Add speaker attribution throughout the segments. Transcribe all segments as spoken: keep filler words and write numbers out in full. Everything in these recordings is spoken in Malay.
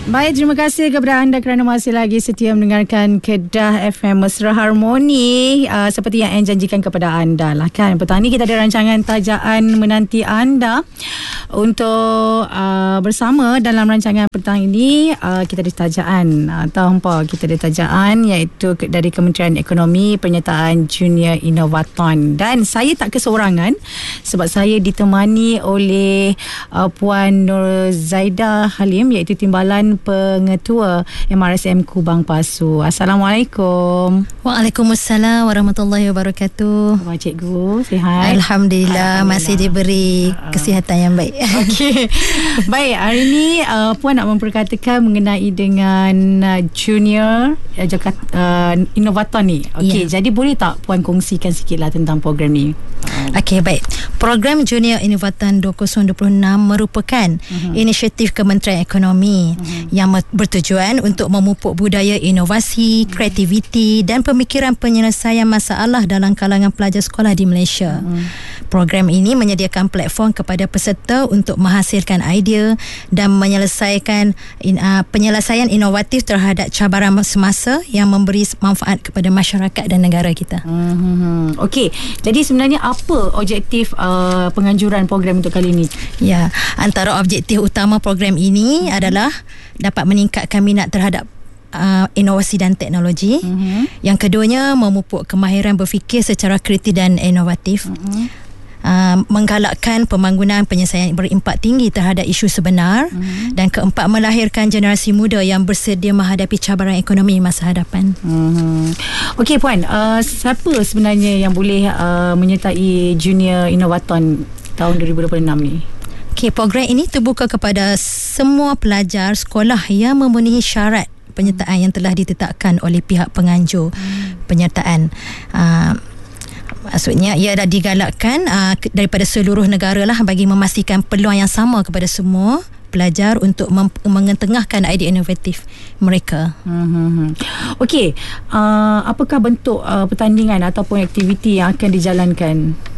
Speaker 1: Baik, terima kasih kepada anda kerana masih lagi setia mendengarkan Kedah F M Mesra Harmoni. uh, Seperti yang Anne janjikan kepada anda lah kan, petang ni kita ada rancangan tajaan menanti anda untuk uh, bersama dalam rancangan petang ini. uh, Kita ada tajaan, uh, tahu apa kita ada tajaan, iaitu dari Kementerian Ekonomi, penyertaan Junior Innovathon. Dan saya tak keseorangan sebab saya ditemani oleh uh, Puan Nur Zaida Halim, iaitu Timbalan Pengetua M R S M Kubang Pasu. Assalamualaikum.
Speaker 2: Waalaikumsalam warahmatullahi wabarakatuh.
Speaker 1: Apa cikgu? Sihat?
Speaker 2: Alhamdulillah, Alhamdulillah. Masih diberi uh, kesihatan yang baik.
Speaker 1: Okey. Baik, hari ini uh, Puan nak memperkatakan mengenai dengan uh, Junior uh, Jakarta uh, Innovathon ni. Okey, yeah. Jadi boleh tak Puan kongsikan sikitlah tentang program ni? Uh.
Speaker 2: Okey, baik. Program Junior Innovathon dua ribu dua puluh enam merupakan uh-huh. inisiatif Kementerian Ekonomi uh-huh. yang bertujuan untuk memupuk budaya inovasi, uh-huh. kreativiti dan pemikiran penyelesaian masalah dalam kalangan pelajar sekolah di Malaysia. Uh-huh. Program ini menyediakan platform kepada peserta untuk menghasilkan idea dan menyelesaikan in, uh, penyelesaian inovatif terhadap cabaran semasa yang memberi manfaat kepada masyarakat dan negara kita.
Speaker 1: Uh-huh. Okey, jadi sebenarnya apa objektif uh, penganjuran program untuk kali ini?
Speaker 2: Ya, antara objektif utama program ini uh-huh. adalah dapat meningkatkan minat terhadap uh, inovasi dan teknologi. Uh-huh. Yang keduanya, memupuk kemahiran berfikir secara kreatif dan inovatif. Uh-huh. Uh, menggalakkan pembangunan penyelesaian berimpak tinggi terhadap isu sebenar. Uh-huh. Dan keempat, melahirkan generasi muda yang bersedia menghadapi cabaran ekonomi masa hadapan. Uh-huh.
Speaker 1: Okey Puan, uh, siapa sebenarnya yang boleh uh, menyertai Junior Innovathon tahun dua ribu dua puluh enam ni?
Speaker 2: Okey, program ini terbuka kepada semua pelajar sekolah yang memenuhi syarat penyertaan hmm. yang telah ditetapkan oleh pihak penganjur hmm. penyertaan. Uh, maksudnya ia dah digalakkan uh, daripada seluruh negara lah bagi memastikan peluang yang sama kepada semua pelajar untuk mem- mengetengahkan idea inovatif mereka. Hmm.
Speaker 1: Okey, uh, apakah bentuk uh, pertandingan ataupun aktiviti yang akan dijalankan?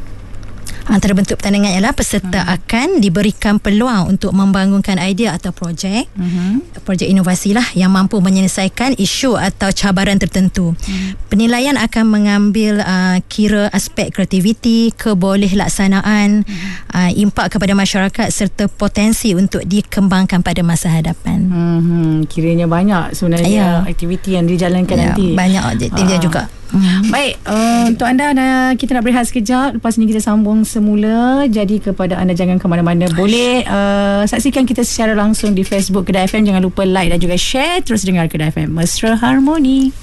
Speaker 2: Antara bentuk pertandingan ialah peserta uh-huh. akan diberikan peluang untuk membangunkan idea atau projek uh-huh. projek inovasi lah yang mampu menyelesaikan isu atau cabaran tertentu. Uh-huh. Penilaian akan mengambil uh, kira aspek kreativiti, kebolehkelaksanaan, uh-huh. uh, impak kepada masyarakat serta potensi untuk dikembangkan pada masa hadapan.
Speaker 1: Uh-huh. Kiranya banyak sebenarnya yeah. aktiviti yang dijalankan yeah, nanti.
Speaker 2: Banyak objektif uh-huh. dia juga.
Speaker 1: Hmm. Baik, uh, untuk anda, anda kita nak berehat sekejap. Lepas ni kita sambung semula. Jadi kepada anda, jangan ke mana-mana. Boleh uh, saksikan kita secara langsung di Facebook Kedah F M. Jangan lupa like dan juga share. Terus dengar Kedah F M Mesra Harmoni.